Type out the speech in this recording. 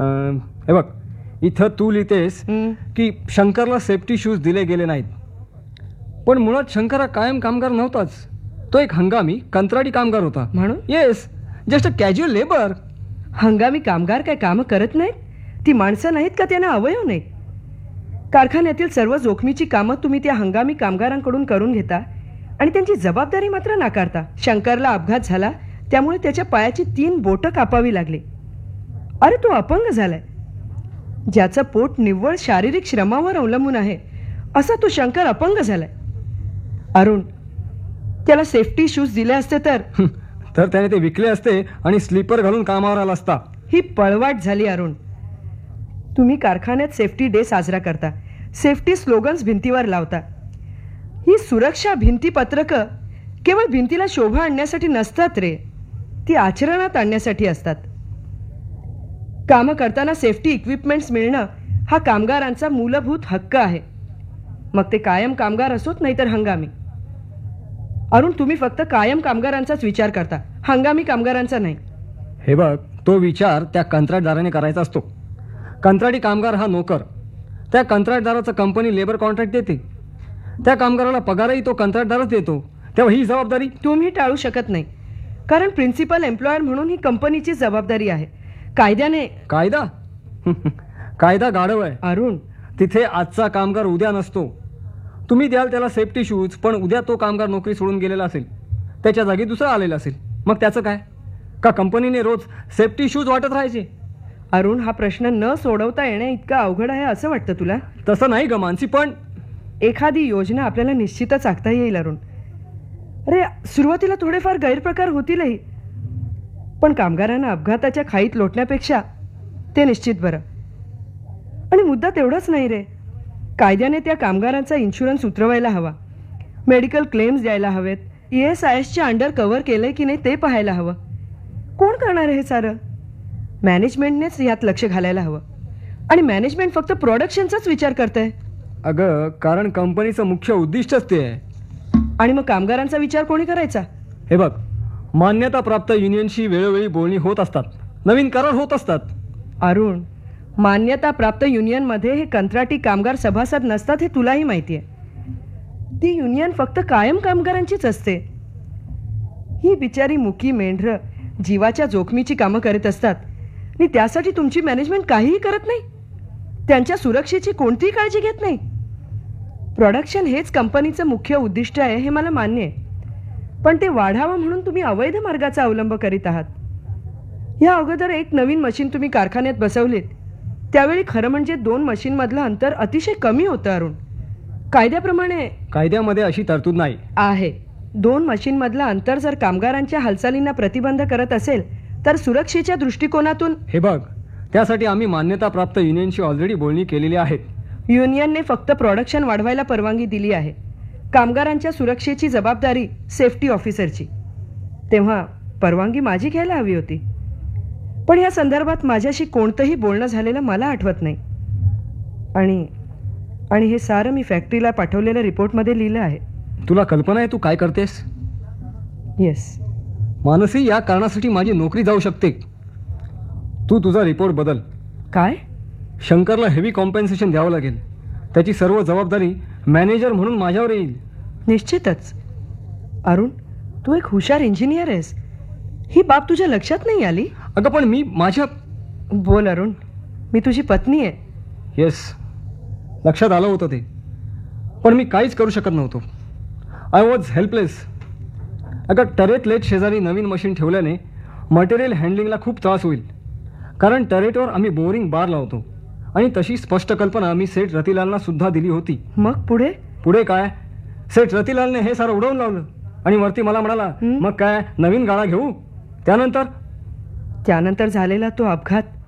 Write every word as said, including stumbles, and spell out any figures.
अं, हे बघ, इथं तू लिहितेस की शंकरला सेफ्टी शूज दिले गेले नाहीत, पण मुळात शंकर हा कायम कामगार नव्हताच. तो एक हंगामी कंत्राटी कामगार होता. म्हणून yes, just a casual labour. हंगामी कामगार काय कामं करत नाहीत? ती माणसं नाहीत का त्यांना अवयव नाहीत? कारखान्यातील सर्व जोखमीची कामं तुम्ही त्या हंगामी कामगारांकडून करून घेता आणि त्यांची जबाबदारी मात्र नाकारता. शंकरला अपघात झाला, त्यामुळे त्याच्या पायाची तीन बोटं कापावी लागली. अरे तो अपंग झालाय. ज्याचं पोट निव्वळ शारीरिक श्रमावर अवलंबून आहे असा तो शंकर अपंग झालाय. अरुण, त्याला सेफ्टी शूज दिले असते तर तर त्याने ते विकले असते आणि स्लीपर घालून कामावर आला असता. ही पळवाट झाली. अरुण, तुम्ही कारखान्यात सेफ्टी डे साजरा करता, सेफ्टी स्लोगन्स भिंतीवर लावता. ही सुरक्षा भिंतीपत्रकं केवळ भिंतीला शोभा आणण्यासाठी नसतात रे, ती आचरणात आणण्यासाठी असतात. कामं करताना सेफ्टी इक्विपमेंट्स मिळणं हा कामगारांचा मूलभूत हक्क आहे, मग ते कायम कामगार असोत नाहीतर हंगामी. अरुण, तुम्ही फक्त कायम कामगारांचाच विचार करता, हंगामी कामगारांचा नाही. हे बघ, तो विचार त्या कंत्राटदाराने करायचा असतो. कंत्राटी कामगार हा नोकर. त्या कंत्राटदाराचं कंपनी लेबर कॉन्ट्रॅक्ट देते, त्या कामगाराला पगारही तो कंत्राटदारच देतो. तेव्हा ही जबाबदारी तुम्ही टाळू शकत नाही, कारण प्रिन्सिपल एम्प्लॉयर म्हणून ही कंपनीची जबाबदारी आहे. कायद्याने कायदा कायदा गाढव आहे अरुण. तिथे आजचा कामगार उद्या नसतो. तुम्ही द्याल त्याला सेफ्टी शूज, पण उद्या तो कामगार नोकरी सोडून गेलेला असेल, त्याच्या जागी दुसरा आलेला असेल, मग त्याचं काय? का कंपनीने रोज सेफ्टी शूज वाटत राहायचे? अरुण, हा प्रश्न न सोडवता येणे इतका अवघड आहे असं वाटतं तुला? तसं नाही ग मानसी, पण एखादी योजना आपल्याला निश्चितच आखता येईल अरुण. अरे, सुरुवातीला थोडेफार गैरप्रकार होतीलही, पण कामगारांना अपघाताच्या खाईत लोटण्यापेक्षा ते निश्चित बरं. आणि मुद्दा तेवढाच नाही रे, कायद्याने त्या कामगारांचा इन्शुरन्स उतरवायला हवा, मेडिकल क्लेम्स द्यायला हवेत, ई एस आय एसच्या अंडर कव्हर केलंय की नाही ते पाहायला हवं. कोण करणार आहे हे सारं? मॅनेजमेंटनेच यात लक्ष घालायला हवं. आणि मॅनेजमेंट फक्त प्रोडक्शनचाच विचार करतंय. अगं, कारण कंपनीचं मुख्य उद्दिष्टच ते आहे. आणि मग कामगारांचा विचार कोणी करायचा? हे बघ, मान्यताप्राप्त युनियनशी वेळोवेळी बोलणी होत असतात, नवीन करार होत असतात. अरुण, मान्यताप्राप्त युनियनमध्ये हे कंत्राटी कामगार सभासद नसतात हे तुलाही माहिती आहे. ती युनियन फक्त कायम कामगारांचीच असते. ही बिचारी मुकी मेंढरं जीवाच्या जोखमीची कामं करत असतात आणि त्यासाठी तुमची मॅनेजमेंट काहीही करत नाही, त्यांच्या सुरक्षेची कोणतीही काळजी घेत नाही. प्रोडक्शन हेच कंपनीचं मुख्य उद्दिष्ट आहे हे मला मान्य आहे, पण ते वाढावं म्हणून तुम्ही अवैध मार्गाचा अवलंब करीत आहात. या अगोदर एक नवीन मशीन तुम्ही कारखान्यात बसवलीत, त्यावेळी खरं म्हणजे दोन मशीनमधलं अंतर अतिशय कमी होतं अरुण. कायद्याप्रमाणे कायद्यामध्ये अशी तरतूद नाही आहे. दोन मशीनमधलं अंतर जर कामगारांच्या हालचालींना प्रतिबंध करत असेल तर सुरक्षेच्या दृष्टिकोनातून हे बघ, त्यासाठी आम्ही मान्यताप्राप्त युनियनशी ऑलरेडी बोलणी केलेली आहेत. युनियनने फक्त प्रोडक्शन वाढवायला परवानगी दिली आहे, कामगारांच्या सुरक्षेची जबाबदारी सेफ्टी ऑफिसरची. तेव्हा परवानगी माझी घ्यायला हवी होती, पण या संदर्भात माझ्याशी कोणतंही बोलणं झालेलं मला आठवत नाही. आणि आणि हे सारं मी फॅक्टरीला पाठवलेल्या रिपोर्टमध्ये लिहिलं आहे. तुला कल्पना आहे तू काय करतेस? येस मानसी, या कारणासाठी माझी नोकरी जाऊ शकते. तू तुझा रिपोर्ट बदल. काय? शंकरला हेवी कॉम्पेन्सेशन द्यावं लागेल, त्याची सर्व जबाबदारी मॅनेजर म्हणून माझ्यावर येईल. निश्चितच. अरुण, तू एक हुशार इंजिनियर आहेस, ही बाब तुझ्या लक्षात नाही आली? अगं, पण मी माझ्या बोल अरुण, मी तुझी पत्नी आहे. येस, लक्षात आलं होतं ते, पण मी काहीच करू शकत नव्हतो. I was helpless. अगं, टरेट लेट शेजारी नवीन मशीन ठेवल्याने मटेरियल हँडलिंगला खूप त्रास होईल, कारण टरेटवर आम्ही बोरिंग बार लावतो आणि तशी स्पष्ट कल्पना मी सेठ रतिलालना सुद्धा दिली होती. मग पुढे? पुढे काय, सेठ रतिलालने हे सारं उडवून लावलं आणि वरती मला म्हणाला, मग काय नवीन गाळा घेऊ. त्यानंतर त्यानंतर झालेला तो अपघात